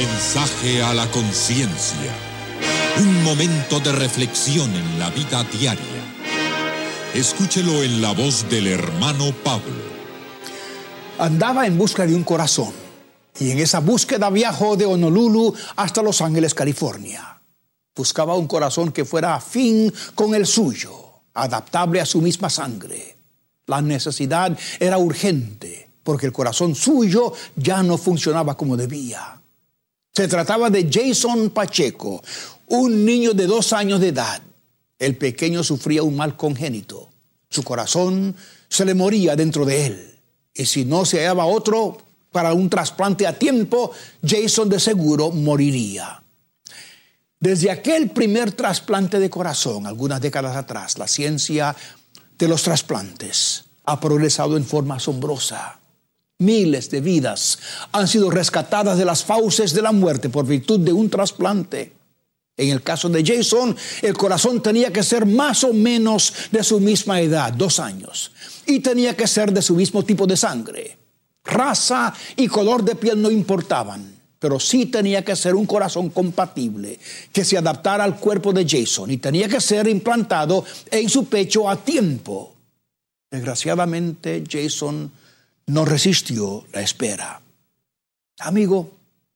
Mensaje a la conciencia. Un momento de reflexión en la vida diaria. Escúchelo en la voz del hermano Pablo. Andaba en busca de un corazón, y en esa búsqueda viajó de Honolulu hasta Los Ángeles, California. Buscaba un corazón que fuera afín con el suyo, adaptable a su misma sangre. La necesidad era urgente, porque el corazón suyo ya no funcionaba como debía. Se trataba de Jason Pacheco, un niño de 2 años de edad. El pequeño sufría un mal congénito. Su corazón se le moría dentro de él. Y si no se hallaba otro para un trasplante a tiempo, Jason de seguro moriría. Desde aquel primer trasplante de corazón, algunas décadas atrás, la ciencia de los trasplantes ha progresado en forma asombrosa. Miles de vidas han sido rescatadas de las fauces de la muerte por virtud de un trasplante. En el caso de Jason, el corazón tenía que ser más o menos de su misma edad, 2 años, y tenía que ser de su mismo tipo de sangre. Raza y color de piel no importaban, pero sí tenía que ser un corazón compatible, que se adaptara al cuerpo de Jason, y tenía que ser implantado en su pecho a tiempo. Desgraciadamente, Jason no resistió la espera. Amigo,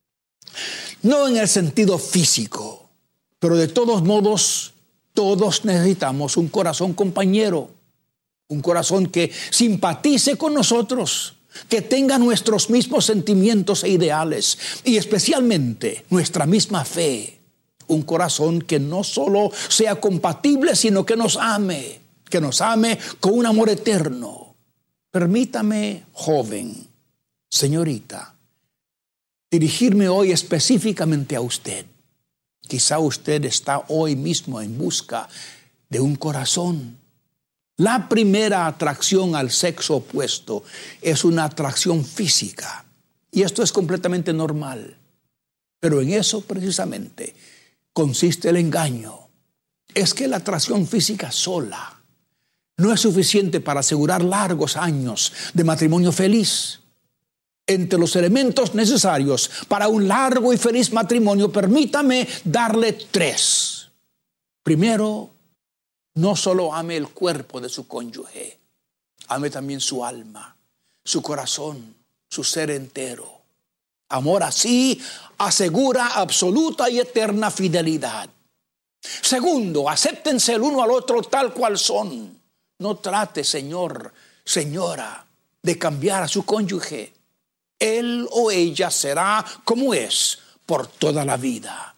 no en el sentido físico, pero de todos modos, todos necesitamos un corazón compañero, un corazón que simpatice con nosotros, que tenga nuestros mismos sentimientos e ideales, y especialmente nuestra misma fe. Un corazón que no solo sea compatible, sino que nos ame con un amor eterno. Permítame, joven, señorita, dirigirme hoy específicamente a usted. Quizá usted está hoy mismo en busca de un corazón. La primera atracción al sexo opuesto es una atracción física, y esto es completamente normal. Pero en eso precisamente consiste el engaño. Es que la atracción física sola no es suficiente para asegurar largos años de matrimonio feliz. Entre los elementos necesarios para un largo y feliz matrimonio, permítame darle 3. Primero, no solo ame el cuerpo de su cónyuge, ame también su alma, su corazón, su ser entero. Amor así asegura absoluta y eterna fidelidad. Segundo, acéptense el uno al otro tal cual son. No trate, señor, señora, de cambiar a su cónyuge. Él o ella será como es por toda la vida.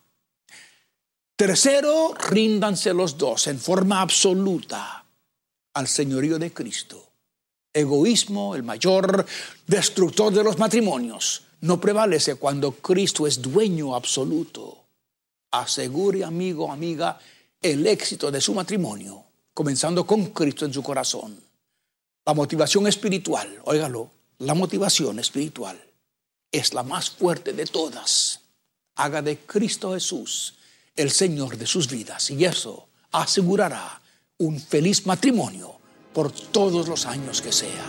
Tercero, ríndanse los dos en forma absoluta al señorío de Cristo. Egoísmo, el mayor destructor de los matrimonios, no prevalece cuando Cristo es dueño absoluto. Asegure, amigo, amiga, el éxito de su matrimonio, comenzando con Cristo en su corazón. La motivación espiritual, óigalo, la motivación espiritual es la más fuerte de todas. Haga de Cristo Jesús el Señor de sus vidas, y eso asegurará un feliz matrimonio por todos los años que sea.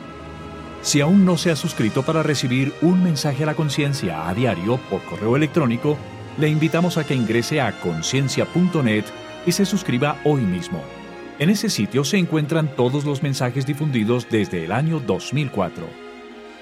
Si aún no se ha suscrito para recibir un mensaje a la conciencia a diario por correo electrónico, le invitamos a que ingrese a conciencia.net y se suscriba hoy mismo. En ese sitio se encuentran todos los mensajes difundidos desde el año 2004.